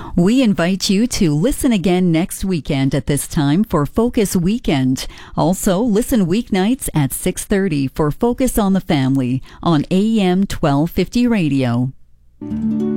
We invite you to listen again next weekend at this time for Focus Weekend. Also, listen weeknights at 6:30 for Focus on the Family on AM 1250 Radio.